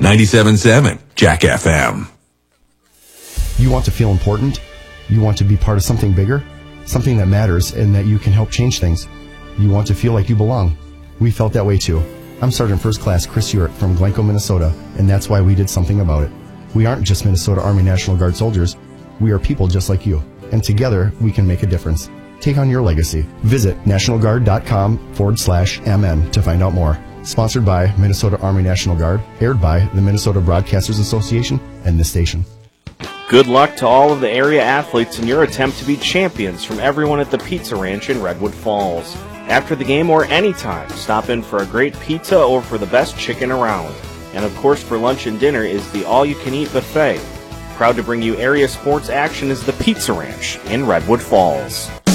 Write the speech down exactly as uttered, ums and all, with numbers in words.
ninety-seven point seven Jack F M. You want to feel important? You want to be part of something bigger? Something that matters and that you can help change things? You want to feel like you belong? We felt that way too. I'm Sergeant First Class Chris Urick from Glencoe, Minnesota, and that's why we did something about it. We aren't just Minnesota Army National Guard soldiers. We are people just like you, and together we can make a difference. Take on your legacy. Visit nationalguard.com forward slash MN to find out more. Sponsored by Minnesota Army National Guard, aired by the Minnesota Broadcasters Association and this station. Good luck to all of the area athletes in your attempt to be champions from everyone at the Pizza Ranch in Redwood Falls. After the game or anytime, stop in for a great pizza or for the best chicken around. And of course, for lunch and dinner is the all-you-can-eat buffet. Proud to bring you area sports action is the Pizza Ranch in Redwood Falls.